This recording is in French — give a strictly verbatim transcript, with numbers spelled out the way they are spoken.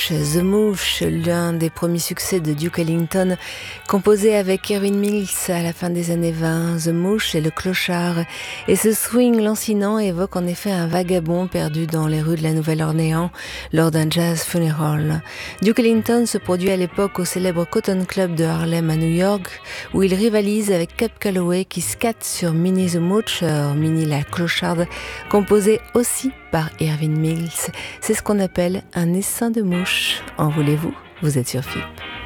Mooch, The Mooch, l'un des premiers succès de Duke Ellington, composé avec Irving Mills à la fin des années vingt. The Mooch et le clochard. Et ce swing lancinant évoque en effet un vagabond perdu dans les rues de la Nouvelle-Orléans lors d'un jazz funeral. Duke Ellington se produit à l'époque au célèbre Cotton Club de Harlem à New York, où il rivalise avec Cab Calloway qui scatte sur Minnie the Moocher, Minnie la clocharde, composée aussi par Irving Mills. C'est ce qu'on appelle un essaim de mouche. En voulez-vous? Vous êtes sur F I P.